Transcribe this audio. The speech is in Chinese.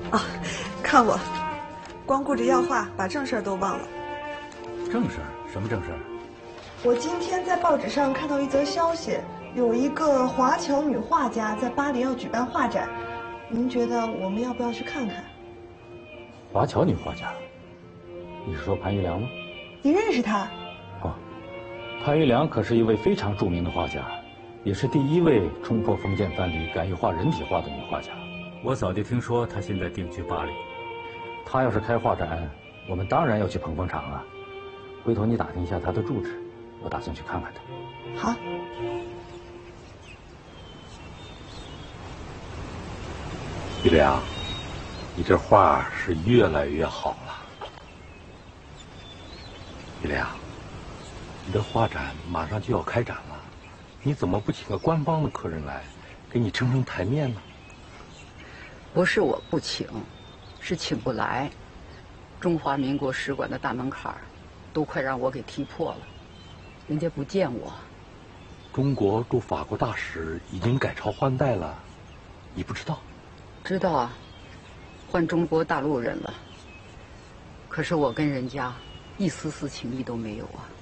啊，看我，光顾着要画，把正事儿都忘了。 正事儿？什么正事儿？ 我今天在报纸上看到一则消息，有一个华侨女画家在巴黎要举办画展，您觉得我们要不要去看看？ 华侨女画家？你是说潘玉良吗？ 你认识她？ 哦，潘玉良可是一位非常著名的画家，也是第一位冲破封建藩篱、敢于画人体画的女画家。我早就听说她现在定居巴黎。她要是开画展，我们当然要去捧捧场啊。回头你打听一下她的住址，我打算去看看她。 好。 玉良，你这画是越来越好了。玉良，你的画展马上就要开展了，你怎么不请个官方的客人来，给你撑撑台面呢？ 不是我不请，是请不来。中华民国使馆的大门槛都快让我给踢破了，人家不见我。 中国驻法国大使已经改朝换代了，你不知道？ 知道啊，换中国大陆人了。可是我跟人家一丝丝情谊都没有啊。